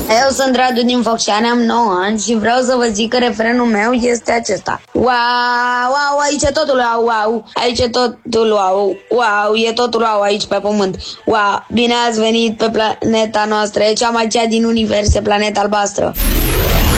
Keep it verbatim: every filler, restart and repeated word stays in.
Eu sunt Radu din Focșani, am nouă ani și vreau să vă zic că refrenul meu este acesta. Wow, wow, aici e totul wow, wow, aici e totul wow, wow, e totul wow aici pe pământ. Wow, bine ați venit pe planeta noastră, e cea mai cea din univers, e planeta albastră.